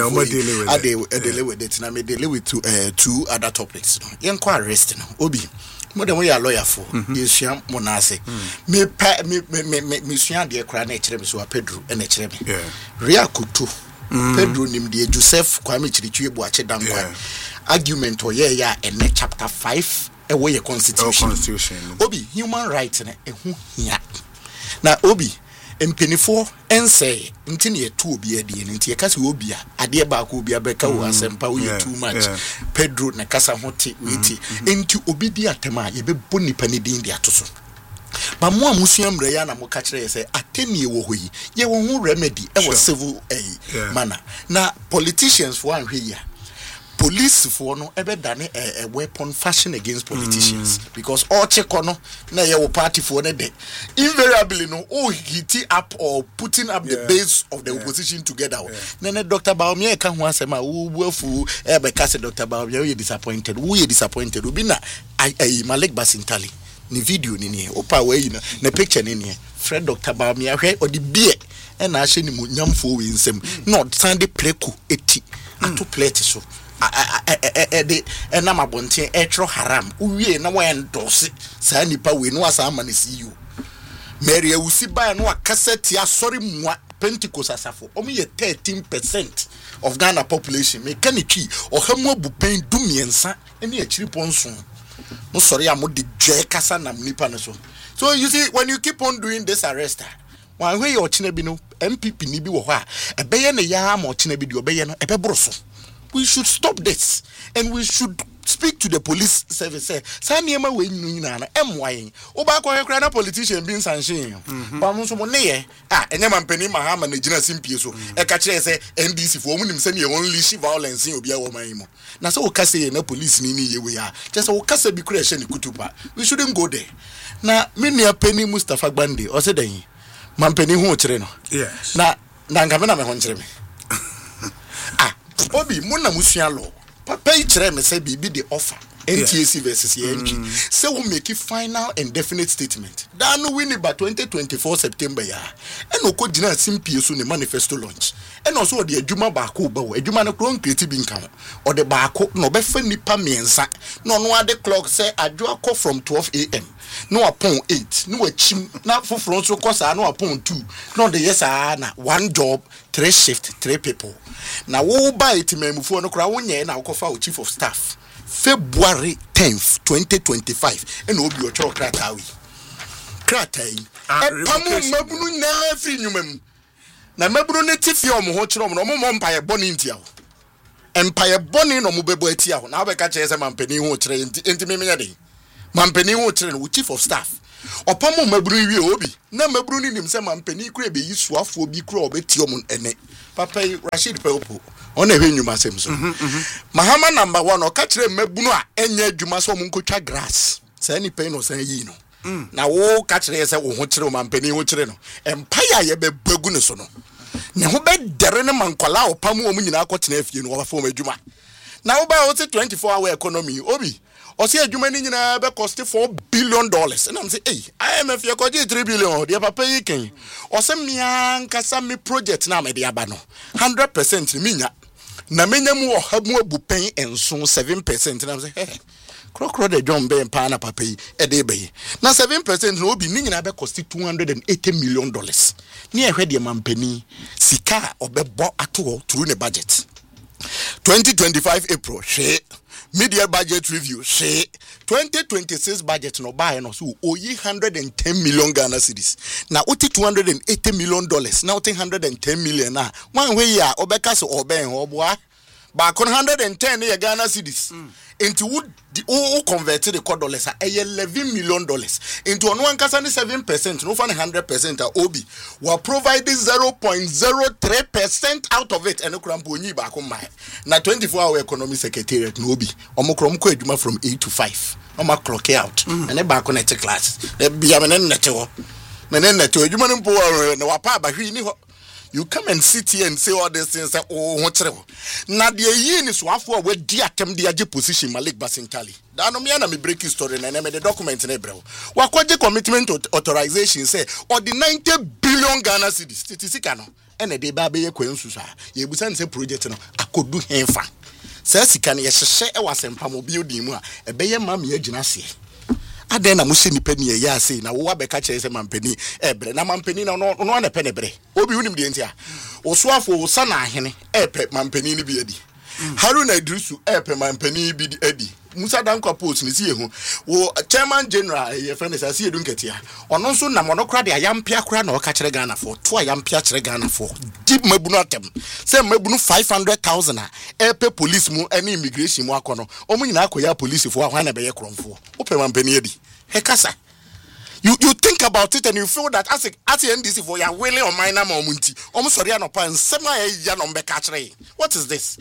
I deal with it, and I may deal with two other topics. Young quite resting, Obi. More than we are lawyer for, is Sham Monase. Me, me, me, me, Monsieur, dear cry, nature, so Pedro, and nature. Ria Kutu, Pedro, named the Joseph Kwame Chichi, watch it down. Argument or yeah, yeah, and chapter five, away a constitution. Obi, human rights, and a now, Obi. Mpenifo ense ntini ye two obi ade nti ye kasa obi a ade ba ko obi abeka wo asempa wo ye too much Pedro na kasa hote weti enti obi di atema ye be boni pani din di atoso ba mo amusua mra ya na mo ka kire ye se atemi wo hoyi ye wo hu remedy e wo civil eh mana na politicians for anhwe ya police for no ebe dane a, a weapon fashion against politicians mm. because all chekono na ye wo party for ne de invariably no oh hit up or putting up yeah. the base of the yeah. opposition together yeah. nene Doctor Baumia ka ho asema wo buafu ebe ka se Doctor Baumia we disappointed we disappointed obi na ai Malik Basintali ni video ni ni opa we na na picture ni ni Fred Doctor Baumia hwe odi bie e na ahye ni mu nyamfo we nsem no Sunday pleku eti ato plate so de enama bonte etro haram uwie na wa endorse sa nipa we no asa ama ne C E O Mary Ewusi ba no akaseti asori mwa Pentecost asafo omo ye thirteen percent of Ghana population me kanitwi ohamu abupen dumiensa ene akiri ponso mo sori amode dwe kasa nam nipa ne so. So you see when you keep on doing this arrest wan hwe ye ochine bi no M P P ni bi wo ho a ebeye ne ya ma ochine bi di obeye no ebeboroso. We should stop this and we should speak to the police service. Saniema we nyina na emwayin. Oba ko hekra na politician bin sanction. Ba mo so mo ne ye. Ah, enye mampani Mahama na gina simpie so. E ka kire se N D C fo omunim se ne unleash violence in obi a wo man mo. Na so wo kase ye na police ni ni ye we ya. Just wo kase bi kura hye ne kutupa. We shouldn't go there. Na me nua pani Mustafa Gbande o se dan. Mampani hu kire no. Yes. Na na ngame na me ho kire me. Ah, Obi muna musua law. Papa ichire me say bibi the offer. N T A C versus N G. Say we make a final and definite statement. Da no win by twenty twenty-four September ya. And oko dina simpie so ne manifesto launch. And also the adwuma ba ko ba wo. Adwuma no kron creative income. Or the ba ko no be fa nipa miensa. No no ade clock say adwo akọ from twelve a m no upon eight. No achim na foforo so kosa no upon two. No the yes na one job, three shift, three people. Na wo ba itimamufo no kra wonye na akofa o chief of staff. February tenth, twenty twenty-five, and will be your chalk cratawi. Cratai, a pamu mabunu na free numem. Na mabunu native yom, watch no more by a bon India. empire boni no mubebo etia ho na obeka che se mampani ho kire enti me menya dey mampani ho kire no chief of staff opamo maburu wi obi na maburu ni nim se mampani kure be yisuafo bi kure obeti om ene papa Rashid Peopo ona hwe nyuma sem so mahama number one o ka kire mabunu a enya adwuma so mo nkotwa grass say ni pay no say yi no na wo ka kire se wo ho kire mampani ho kire no empire ye be bagu ne so no ne ho be dere ne mankola opamu om nyina akotena afie no wo fa mo adwuma na wo ba wo te twenty-four hour economy obi o se adwuma ni nyina be cost four billion dollars and am say hey I M F ye ko three billion dia papa yi ken o se mia nkasa me project na me dia ba no one hundred percent ni nya na menya mu o ha mu abupen enso seven percent na am say hey krokro de John Ben pa na papa yi e de be na seven percent no obi ni nyina be cost two hundred eighty million dollars ni ehwe de mampani sika obebo ato through the budget twenty twenty-five April she media budget review she twenty twenty-six budget no buy no so oyi one hundred ten million Ghana cedis na oti two hundred eighty million dollars na oti one hundred ten million na wan we ya obeka so oben ho boa ba one hundred ten ye Ghana cedis mm. into would o converted the core dollars a eleven million dollars into one one kasa seven percent no one hundred percent a obi we providing zero point zero three percent out of it and okrampo onyi ba ko mai na twenty-four hour economy secretariat no obi omokrom ko adwuma from eight to five oma clock out mm. and e ba ko net class e bia me net ho me net adwuma no mpo na wapa ba hwi ni ho. You come and sit here and say all these things. Oh, what's wrong? Now the year is one for where the attempt the agent position Malik Basintali. That no me na me break history and I made the document in Hebrew. What the commitment authorization say or the ninety billion Ghana cedis. Statistic no. And the baby ye kwensusa. Ye busan say project no. I could do henfa. Say sika na ye hye e wasempa mo building mu a e be ye mam ye gina se. Adena musi ni peni ye ya say na wo abeka kire se mampeni ebre na mampeni na no no na pene bre obi hunim de ntia osuafo wo sana ahene epe mampeni ni bi adi Haruna Idrisu epe mampeni bi adi Musa Danko post ni sie hu wo chairman general ye friend say sie edu nketia ono nso na mono kra de ayampia kra na o ka kire Ghana for to ayampia kire Ghana for deep mabunu atem say mabunu five hundred thousand a epe police mu ani immigration mu akono omu nyina akoya police for ahwa na be ye kromfo ope mampeni adi hekasa. You you think about it and you feel that as a as the N D C for your willing or minor momunti almost sorry no pan sema ya no be kachre. What is this?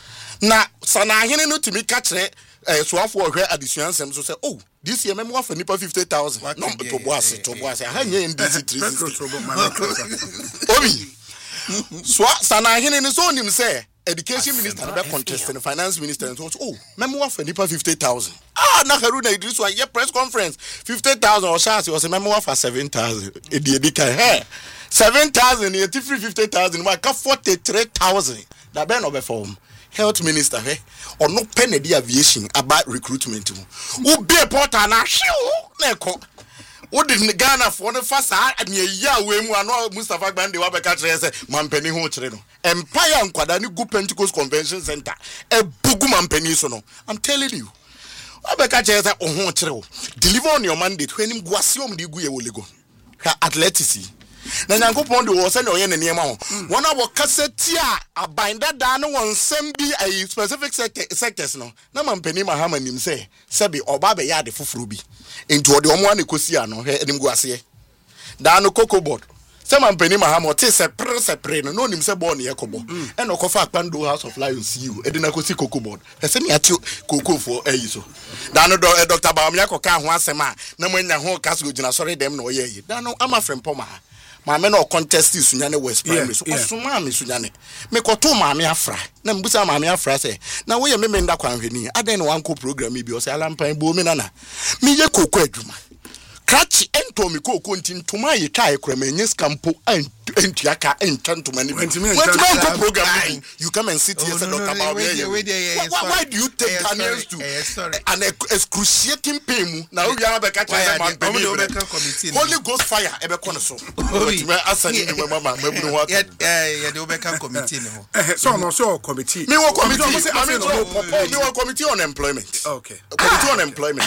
Na sana hene no to me kachre eh so afo hwe addition sem so say oh this year memo for nipa fifty thousand no to boase to boase ha nye N D C three sixty obi so sana hene no so nim say education minister be contest and finance minister and so oh memo for nipa fifty thousand ah na Haruna Idrisu a press conference fifty thousand or chance was a memo for seven thousand e dey dey kai hey seven thousand e free fifty thousand wa ka forty-three thousand da be no be form health minister he or no pen the aviation about recruitment wo be portal na hwe na eko wo de Ghana for no fasa na ya we mu ano Mustafa Gbande wa be ka kire se mampani ho kire no empire nkwada ni Gu Pentecost Convention Center e bugu mampani so no I'm telling you abeka kire se ho kire wo deliver on your mandate when him guasiom de gu ye wo lego ha athletics na nyankopon de wo se na oye ne niema ho wona wo kaseti a abinda da no won sem bi a specific sectors no na mampani mahama nim se sebi oba be ya de foforo bi into de omo ane kosi ano he enim guase da no cocoa board se mampani mahama te se pre se pre no no nim se board ne yekobo e no kofa akpando House of Lions you e de na kosi cocoa board he se ne ati cocoa for ayi so da no Doctor Bawumia ko ka ho asema na manya ho kaso gina sorry dem no ye yi da no ama frempom ha ma me no contest sunyane West Primary so osuma me sunyane me koto ma me afra na mbusa ma me afra se na wo ye me menda kwanhweni adan no wanko program bi o se alampan bo me nana me ye koko adwuma krachi ento me koko ntintuma ye kai krama nye scampo entiaka entantuma ni what wanko program you come and sit here say Doctor Bawumia why do you take Ghanaians to an excruciating pain na we are back at man Holy Ghost fire e be kono so me asani ni mama mabunu what yeah yeah the Obeka committee no so no so committee me one committee I mean me one committee on employment okay committee on employment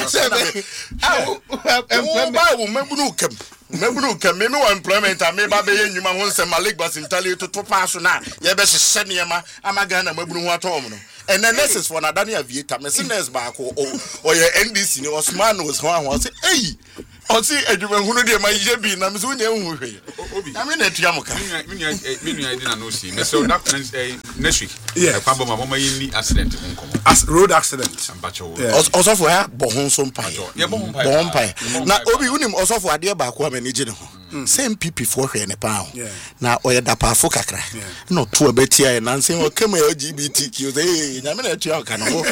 employment wo mabunu kam mabunu kam me me one employment a me ba be ye nyuma ho nsem Malik Basintali to to pass na ye be hye niema amaga na mabunu ho atom no and then nurses for Nadani Avieta, Messines back or your N D C, Osman was one was, hey, I'll see a German who did my Jebi, and I'm soon young. I mean, at Yamoka. I didn't know, see, so that means a next week. Yeah, Papa, my mama in the accident. As road accident. Also for her, Bohon Pie. Yeah, Bohon Pie. Now, Obi Unim also for a dear back woman in general. Same people for her in a pound. Now, or a dapa focacra. No, to a betia and Nancy or come L G B T Q. Hey, I'm in a talk and I'm in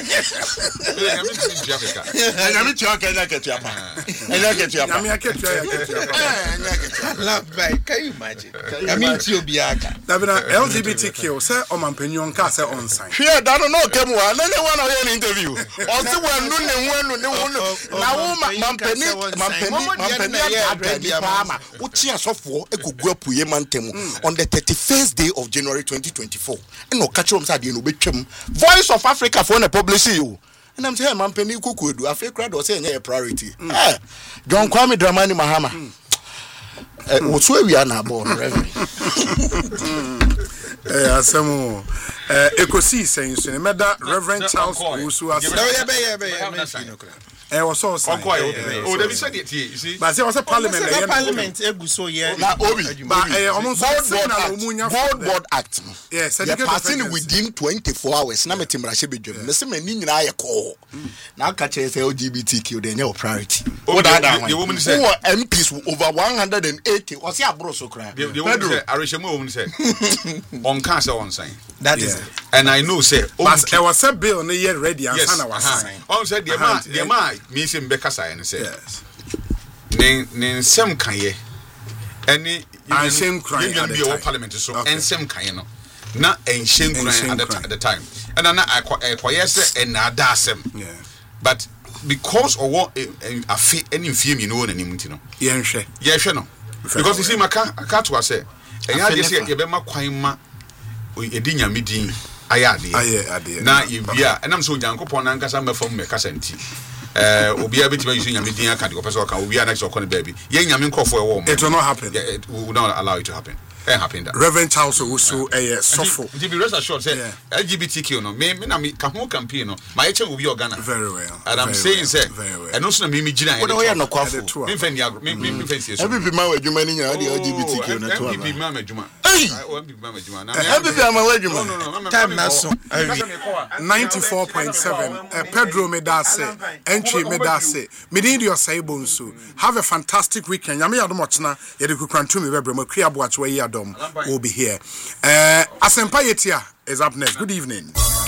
talk and I get you. And I get you. I mean, I get you. Can you imagine? I mean, you'll be a L G B T Q, sir, or my pension cast on sign. Here, I don't know, come on, let one of your interview. Also, one noon and one now, my penny, my penny, my penny, Palmer. Utia software e could go up with Yemantemu on the thirty-first day of January twenty twenty-four. And no catch on Sadia no bechem. Voice of Africa for a publish you. And I'm saying, man, Penny Kuku, I feel crowd was saying a priority. Eh, John Kwame Dramani Mahama. What's where we are now born, Reverend. Eh, some eh, Ecosi saying, so Reverend Charles Usu. Eh, was so saying. Oh, they said it here, you see. But there was a parliament. Parliament, Eguso, yeah. But eh, almost Board Board Act. Yes, they're passing within twenty-four hours. Now, Metim Rashibi Jim. Mister Menin, I call. Now, catch a L G B T Q, they know priority. Oh, that the woman said, M Ps over one hundred eighty. What's your bro so cry? The woman said, Arishamo woman said, on cancer on sign. That is, and I know, say, but I was a bill on the year ready. And yes, I was saying, oh, said the man, the man, me sim Becca, and said, yes. Nen some kaye, any and same crying at the time. Parliament so and some kayeno, not and shame crying at the time. And I acquire and I dash them. Yeah, but because of what I feel any film you know, and you know, yes, yes, no, because you see, my car, a cat was said, and I just said, you better quite Edinya meeting ayade na ibia enam so Jankopon na nkasa mefom me kasenti eh obi a beti use nyame din aka de opeso ka obi a na so kon baby ye nyame nkofo e wo mo it will not happen. Yeah, it will not allow it to happen. It happened that Reverend Charles also a suffer to be rest assured say L G B T Q no me me na me ka ho campaign no my eche will be organa very well and I'm saying say and no so na me me gina e no no kwafo me fan ya me me fan say so every be man adwuma ni nya the L G B T Q na to every be man adwuma hey every be man adwuma na every be man adwuma no no time na so ninety-four point seven uh, Pedro Medase entry Medase medin your saibo nso have a fantastic weekend nyame yadom ochna ye de kukrantu me bebre makria boacho yi adom will be here. Uh, Asempa Yetia is up next. Good evening.